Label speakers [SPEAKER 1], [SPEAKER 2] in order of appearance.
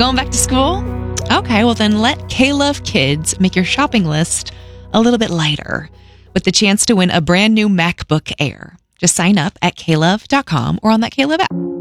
[SPEAKER 1] Going back to school? Okay, well then let K-Love Kids make your shopping list a little bit lighter with the chance to win a brand new MacBook Air. Just sign up at klove.com or on that K-Love app.